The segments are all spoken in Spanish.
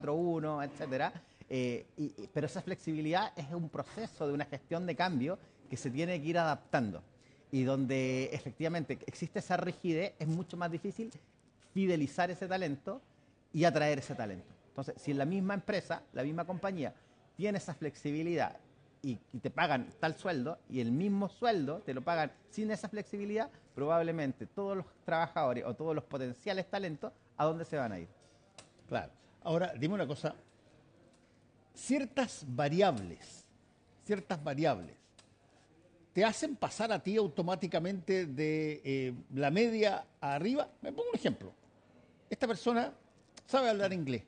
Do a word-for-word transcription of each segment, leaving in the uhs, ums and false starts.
uno, etcétera. Eh, y, y- pero esa flexibilidad es un proceso de una gestión de cambio que se tiene que ir adaptando. Y donde efectivamente existe esa rigidez, es mucho más difícil fidelizar ese talento y atraer ese talento. Entonces, si en la misma empresa, la misma compañía, tiene esa flexibilidad y, y te pagan tal sueldo y el mismo sueldo te lo pagan sin esa flexibilidad, probablemente todos los trabajadores o todos los potenciales talentos, ¿a dónde se van a ir? Claro. Ahora, dime una cosa. Ciertas variables, ciertas variables, te hacen pasar a ti automáticamente de eh, la media a arriba. Me pongo un ejemplo. Esta persona sabe hablar inglés,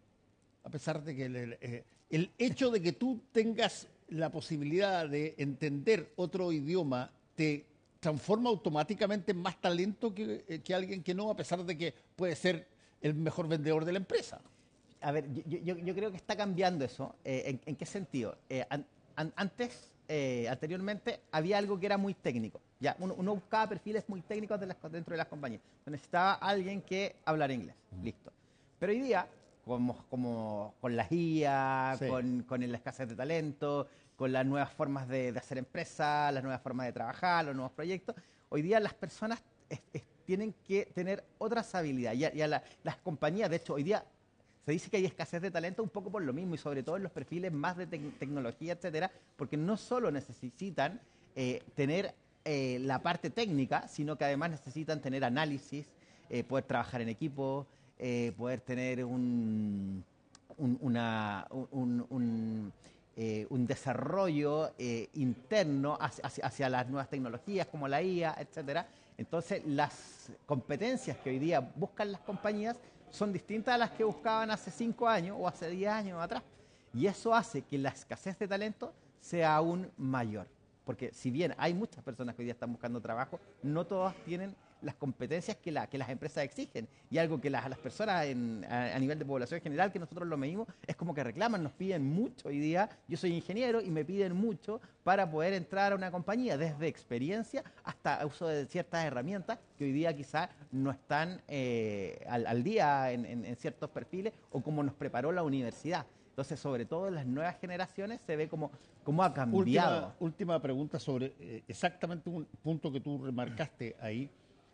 a pesar de que el, eh, el hecho de que tú tengas la posibilidad de entender otro idioma te transforma automáticamente en más talento que, eh, que alguien que no, a pesar de que puede ser el mejor vendedor de la empresa. A ver, yo, yo- yo creo que está cambiando eso. Eh, ¿en, en qué sentido? Eh, an- an- antes, eh, anteriormente, había algo que era muy técnico. Ya, uno, uno buscaba perfiles muy técnicos de las co- dentro de las compañías. Necesitaba alguien que hablara inglés. Listo. Pero hoy día, como, como con las I A, Sí. con, con la escasez de talento, con las nuevas formas de, de hacer empresa, las nuevas formas de trabajar, los nuevos proyectos, hoy día las personas es- es- tienen que tener otras habilidades. Ya, ya la- las compañías, de hecho, hoy día se dice que hay escasez de talento un poco por lo mismo y sobre todo en los perfiles más de tec- tecnología, etcétera, porque no solo necesitan eh, tener eh, la parte técnica, sino que además necesitan tener análisis, eh, poder trabajar en equipo, eh, poder tener un, un, una- un- un, eh, un desarrollo eh, interno hacia, hacia- hacia las nuevas tecnologías como la I A, etcétera. Entonces, las competencias que hoy día buscan las compañías son distintas a las que buscaban hace cinco años o hace diez años atrás. Y eso hace que la escasez de talento sea aún mayor. Porque si bien hay muchas personas que hoy día están buscando trabajo, no todas tienen las competencias que, la, que las empresas exigen. Y algo que las, las personas en- a, a nivel de población general, que nosotros lo medimos, es como que reclaman, nos piden mucho hoy día. Yo soy ingeniero y me piden mucho para poder entrar a una compañía, desde experiencia hasta uso de ciertas herramientas que hoy día quizás no están eh, al, al día en, en- en ciertos perfiles o como nos preparó la universidad. Entonces, sobre todo en las nuevas generaciones, se ve como, como ha cambiado. Última, última pregunta sobre eh, exactamente un punto que tú remarcaste ahí.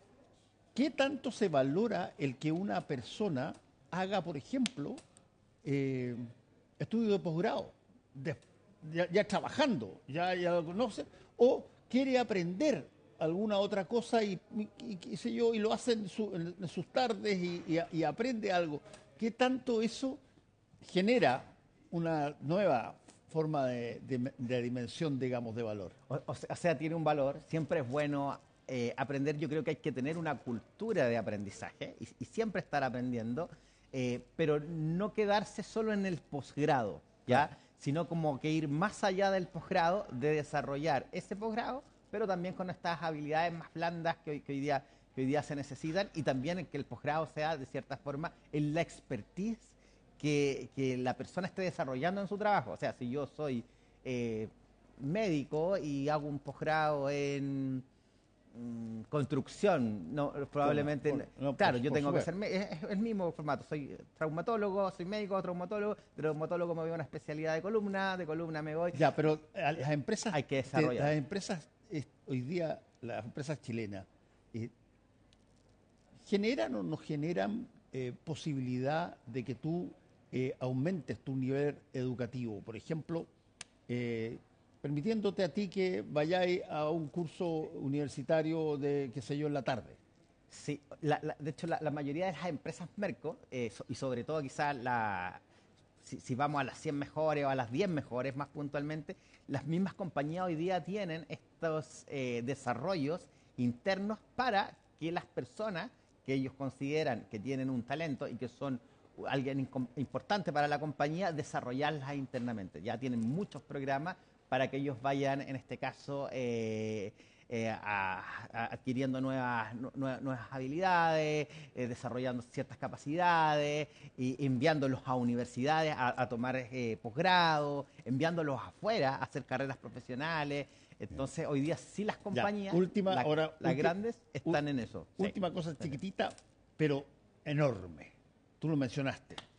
¿Qué tanto se valora el que una persona haga, por ejemplo, eh, estudio de posgrado, de- ya, ya trabajando, ya, ya lo conoce, o quiere aprender alguna otra cosa y, y- y qué sé yo, y lo hace en, su- en- en sus tardes y, y- y aprende algo? ¿Qué tanto eso genera una nueva forma de, de- de dimensión, digamos, de valor? O, o se- o sea, tiene un valor, siempre es bueno eh, aprender. Yo creo que hay que tener una cultura de aprendizaje y, y siempre estar aprendiendo, eh, pero no quedarse solo en el posgrado, Claro. ¿ya? Sino como que ir más allá del posgrado, de desarrollar ese posgrado, pero también con estas habilidades más blandas que hoy, que hoy día, que hoy día se necesitan, y también en que el posgrado sea, de cierta forma, en la expertise que, que la persona esté desarrollando en su trabajo. O sea, si yo soy eh, médico y hago un posgrado en mm, construcción, no, probablemente, por- no, por- claro, yo por tengo que ser, supuesto. me- es, es el mismo formato, soy traumatólogo, soy médico, traumatólogo, de traumatólogo me voy a una especialidad de columna, de columna me voy, Ya, pero a las empresas, hay que te- desarrollar. las empresas eh, hoy día, las empresas chilenas, eh, ¿generan o no generan eh, posibilidad de que tú eh, aumentes tu nivel educativo? Por ejemplo, eh, permitiéndote a ti que vayáis a un curso universitario de, qué sé yo, en la tarde. Sí, la- la- de hecho la, la mayoría de las empresas Merco, eh, so- y sobre todo quizás la, si, si vamos a las cien mejores o a las diez mejores más puntualmente, las mismas compañías hoy día tienen estos eh, desarrollos internos para que las personas que ellos consideran que tienen un talento y que son alguien incom- importante para la compañía, desarrollarlas internamente. Ya tienen muchos programas para que ellos vayan, en este caso, eh, eh, a- a- adquiriendo nuevas, nu- nuevas, nuevas habilidades, eh, desarrollando ciertas capacidades, y enviándolos a universidades a, a tomar eh, posgrado, enviándolos afuera a hacer carreras profesionales. Entonces, hoy día sí las Ya, compañías, última, la- ahora, las ulti- grandes, están ul- en eso. Sí. última cosa chiquitita, pero enorme. Tú lo mencionaste.